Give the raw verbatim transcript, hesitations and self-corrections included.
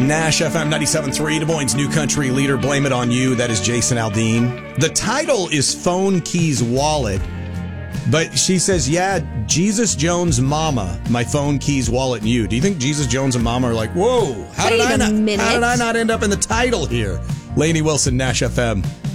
Nash F M ninety-seven point three, Des Moines' new country leader. Blame it on you. That is Jason Aldean. The title is Phone Keys Wallet. But she says, yeah, Jesus Jones' mama, my phone, keys, wallet, and you. Do you think Jesus Jones and mama are like, whoa, how Wait did I a not minute. how did I not end up in the title here? Lainey Wilson, Nash F M.